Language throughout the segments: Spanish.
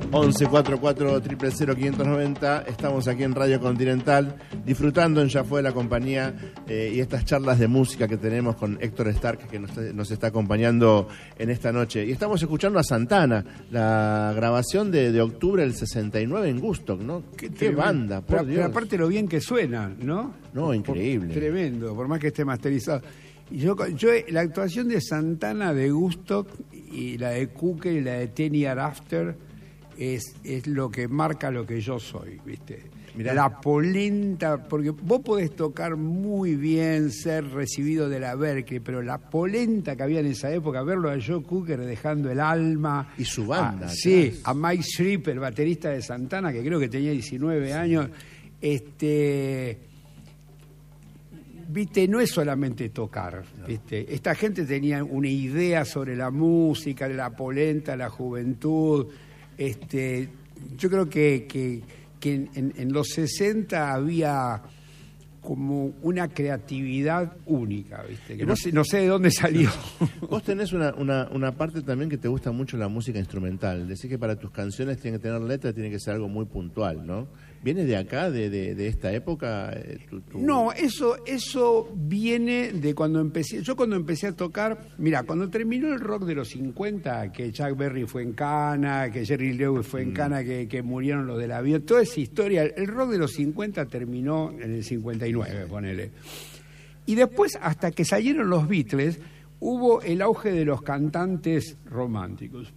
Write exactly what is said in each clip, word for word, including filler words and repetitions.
once cuarenta y cuatro, cero cero, quinientos noventa. Estamos aquí en Radio Continental disfrutando en Ya Fue la compañía eh, y estas charlas de música que tenemos con Héctor Stark, que nos, nos está acompañando en esta noche. Y estamos escuchando a Santana, la grabación de, de octubre del sesenta y nueve en Woodstock, ¿no? Qué, qué banda, por pero, Dios. Pero aparte lo bien que suena, ¿no? No, increíble. Por, tremendo, por más que esté masterizado. Yo, yo la actuación de Santana de Woodstock y la de Cooker y la de Ten Years After es, es lo que marca lo que yo soy, ¿viste? Mirá. La polenta, porque vos podés tocar muy bien, ser recibido de la Berkeley, pero la polenta que había en esa época, verlo a Joe Cooker dejando el alma. Y su banda. A, sí, a Mike Shrip, el baterista de Santana, que creo que tenía diecinueve sí. años, este... Viste, no es solamente tocar, ¿viste? Esta gente tenía una idea sobre la música, la polenta, la juventud. Este, yo creo que, que, que en, en los sesenta había como una creatividad única, ¿viste? Que no sé, no sé de dónde salió. Vos tenés una, una, una parte también que te gusta mucho la música instrumental. Decís que para tus canciones tienen que tener letra, tiene que ser algo muy puntual, ¿no? ¿Viene de acá, de, de, de esta época? ¿Tu, tu... No, eso, eso viene de cuando empecé. Yo cuando empecé a tocar, mira, cuando terminó el rock de los cincuenta, que Chuck Berry fue en cana, que Jerry Lewis fue en cana, mm. que, que murieron los del avión, toda esa historia, el rock de los cincuenta terminó en el cincuenta y nueve, ponele. Y después, hasta que salieron los Beatles, hubo el auge de los cantantes románticos.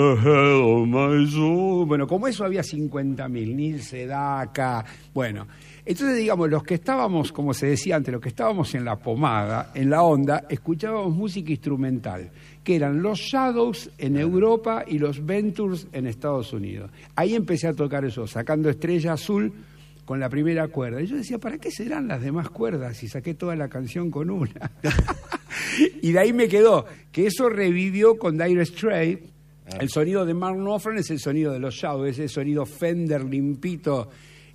Bueno, como eso había cincuenta mil, Neil Sedaka, bueno. Entonces, digamos, los que estábamos, como se decía antes, los que estábamos en la pomada, en la onda, escuchábamos música instrumental, que eran los Shadows en Europa y los Ventures en Estados Unidos. Ahí empecé a tocar eso, sacando Estrella Azul con la primera cuerda. Y yo decía, ¿para qué serán las demás cuerdas? Y saqué toda la canción con una. Y de ahí me quedó, que eso revivió con Dire Straits. Ah. El sonido de Mark Knopfler es el sonido de los Shadows, ese sonido Fender limpito.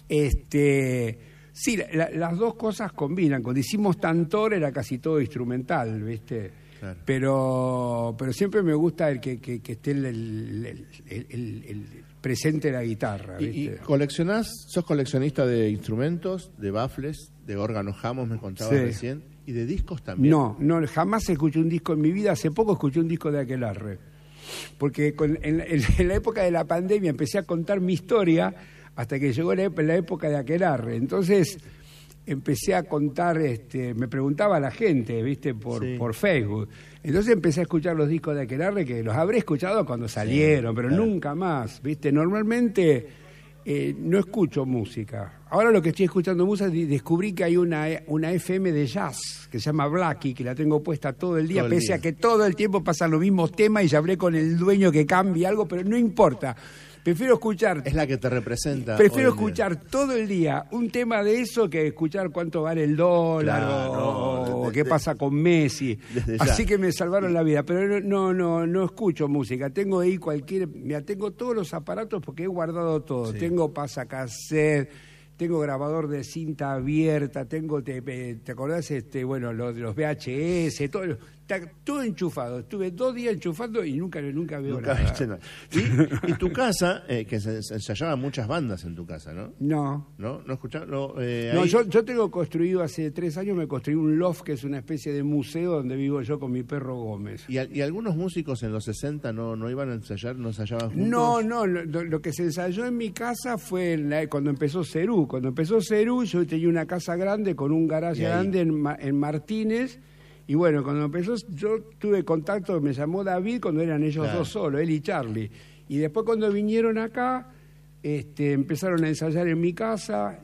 Este, sí, la, las dos cosas combinan. Cuando hicimos Tantor era casi todo instrumental, ¿viste? Claro. Pero, pero siempre me gusta el que, que, que esté el, el, el, el, el presente de la guitarra, ¿viste? ¿Y, y coleccionás, sos coleccionista de instrumentos, de baffles, de órganos Hammond, me contabas sí. recién? ¿Y de discos también? No, no, jamás escuché un disco en mi vida. Hace poco escuché un disco de Aquelarre. Porque con, en, en, en la época de la pandemia empecé a contar mi historia hasta que llegó la, la época de Aquelarre. Entonces empecé a contar, este, me preguntaba la gente, ¿viste? Por, sí. por Facebook. Entonces empecé a escuchar los discos de Aquelarre, que los habré escuchado cuando salieron, sí, pero claro. nunca más, ¿viste? Normalmente eh, no escucho música. Ahora lo que estoy escuchando música, descubrí que hay una, una F M de jazz que se llama Blackie, que la tengo puesta todo el día, todo el pese día. a que todo el tiempo pasan los mismos temas y ya hablé con el dueño que cambie algo, pero no importa. Prefiero escuchar... Es la que te representa. Prefiero escuchar todo el día un tema de eso que escuchar cuánto vale el dólar claro, o, no, o desde, qué pasa con Messi. Así que me salvaron la vida. Pero no, no, no escucho música. Tengo ahí cualquier... Mira, tengo todos los aparatos porque he guardado todo. Sí. Tengo pasacassette, tengo grabador de cinta abierta, tengo... ¿Te, te acordás? Este, bueno, los, los V H S, todo... Está todo enchufado. Estuve dos días enchufando y nunca, nunca veo nunca nada. nada. ¿Y, y tu casa, eh, que se ensayaban muchas bandas en tu casa, ¿no? No. ¿No? ¿No escuchás? No, eh, no ahí... yo, yo tengo construido hace tres años, me construí un loft que es una especie de museo donde vivo yo con mi perro Gómez. ¿Y, y algunos músicos en los sesenta no, no iban a ensayar, no ensayaban juntos? No, no. Lo, lo que se ensayó en mi casa fue en la, cuando empezó Cerú. Cuando empezó Cerú yo tenía una casa grande con un garaje grande en, en Martínez. Y bueno, cuando empezó, yo tuve contacto, me llamó David cuando eran ellos claro. dos solos, él y Charlie. Y después cuando vinieron acá, este, empezaron a ensayar en mi casa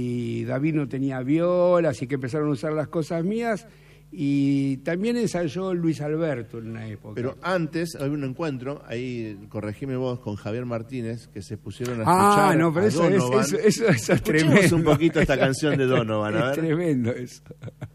y David no tenía viola, así que empezaron a usar las cosas mías. Y también ensayó Luis Alberto en una época. Pero antes había un encuentro, ahí corregime vos, con Javier Martínez, que se pusieron a ah, escuchar no, pero a eso, Donovan. Es, eso, eso, eso es tremendo. un poquito esta canción de Donovan, a ver. Es tremendo eso.